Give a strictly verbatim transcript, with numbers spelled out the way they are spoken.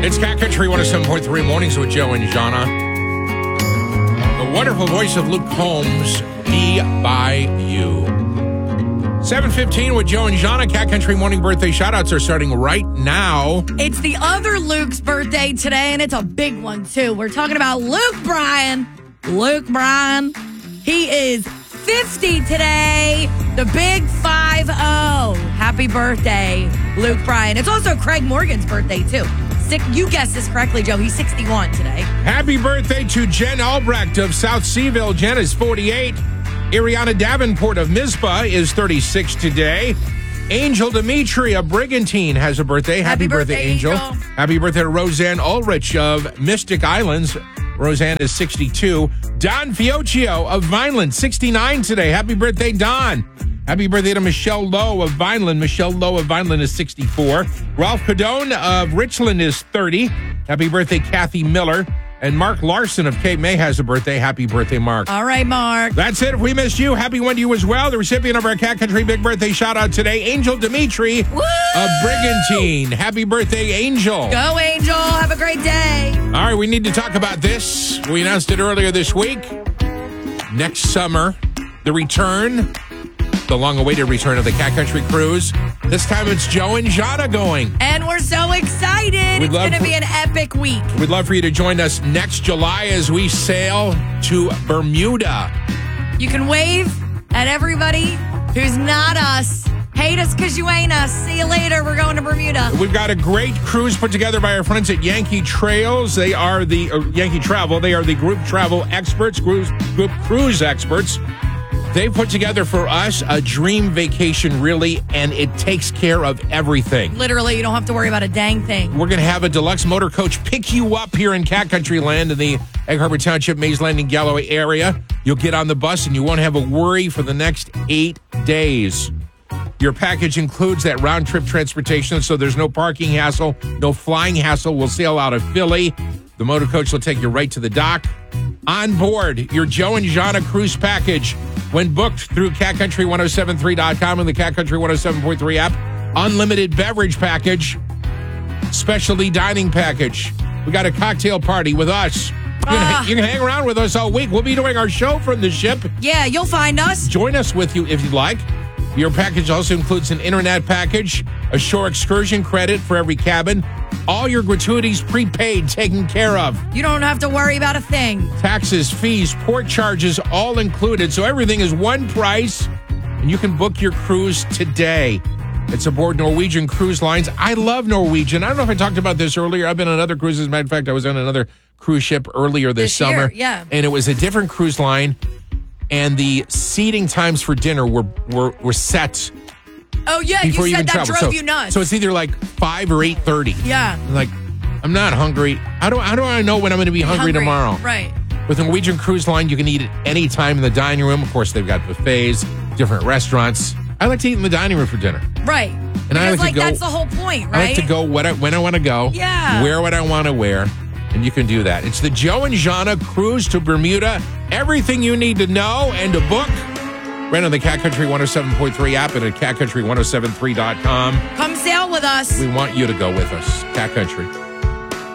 It's Cat Country one oh seven point three Mornings with Joe and Jana. The wonderful voice of Luke Combs, Be By You. seven fifteen with Joe and Jana. Cat Country morning birthday shout-outs are starting right now. It's the other Luke's birthday today, and it's a big one, too. We're talking about Luke Bryan. Luke Bryan. He is fifty today. The big five oh. Happy birthday, Luke Bryan. It's also Craig Morgan's birthday, too. You guessed this correctly, Joe. He's sixty-one today. Happy birthday to Jen Albrecht of South Seaville. Jen is forty-eight. Ariana Davenport of Mizpah is thirty-six today. Angel Dimitri of Brigantine has a birthday. Happy, Happy birthday, birthday, Angel. Angel. Happy birthday to Roseanne Ulrich of Mystic Islands. Roseanne is sixty-two. Don Fiocchio of Vineland, sixty-nine today. Happy birthday, Don. Happy birthday to Michelle Lowe of Vineland. Michelle Lowe of Vineland is sixty-four. Ralph Cadone of Richland is thirty. Happy birthday, Kathy Miller. And Mark Larson of Cape May has a birthday. Happy birthday, Mark. All right, Mark. That's it. If we missed you, happy one to you as well. The recipient of our Cat Country Big Birthday shout-out today, Angel Dimitri Woo! of Brigantine. Happy birthday, Angel. Go, Angel. Have a great day. All right, we need to talk about this. We announced it earlier this week. Next summer, the return, the long-awaited return of the Cat Country Cruise. This time it's Joe and Jana going. And we're so excited. We'd It's love going to for- be an epic week. We'd love for you to join us next July as we sail to Bermuda. You can wave at everybody who's not us. Hate us because you ain't us. See you later. We're going to Bermuda. We've got a great cruise put together by our friends at Yankee Trails. They are the uh, Yankee Travel. They are the group travel experts, group, group cruise experts. They put together for us a dream vacation, really, and it takes care of everything. Literally, you don't have to worry about a dang thing. We're going to have a deluxe motor coach pick you up here in Cat Country Land in the Egg Harbor Township, Mays Landing, Galloway area. You'll get on the bus and you won't have a worry for the next eight days. Your package includes that round-trip transportation, so there's no parking hassle, no flying hassle. We'll sail out of Philly. The motor coach will take you right to the dock. On board, your Joe and Jana cruise package, when booked through cat country ten seventy-three dot com and the Cat Country one oh seven point three app, unlimited beverage package, specialty dining package. We got a cocktail party with us. You can, Ah. you can hang around with us all week. We'll be doing our show from the ship. Yeah, you'll find us. Join us with you if you'd like. Your package also includes an internet package, a shore excursion credit for every cabin, all your gratuities prepaid, taken care of. You don't have to worry about a thing. Taxes, fees, port charges, all included. So everything is one price, and you can book your cruise today. It's aboard Norwegian Cruise Lines. I love Norwegian. I don't know if I talked about this earlier. I've been on other cruises. As a matter of fact, I was on another cruise ship earlier this, This year, summer. yeah. And it was a different cruise line, and the seating times for dinner were were, were set Oh, yeah, before you you said even that travel. drove so, you nuts. so it's either like five or eight thirty. Yeah. Like, I'm not hungry. How do how do I know when I'm going to be hungry, tomorrow? Right. With the Norwegian Cruise Line, you can eat at any time in the dining room. Of course, they've got buffets, different restaurants. I like to eat in the dining room for dinner. Right. And because, I like to like, go- that's the whole point, right? I like to go when I, when I want to go. Yeah. Wear what I want to wear. And you can do that. It's the Joe and Jana Cruise to Bermuda. Everything you need to know and to book. Right on the Cat Country one oh seven point three app and at cat country ten seventy-three dot com. Come sail with us. We want you to go with us. Cat Country.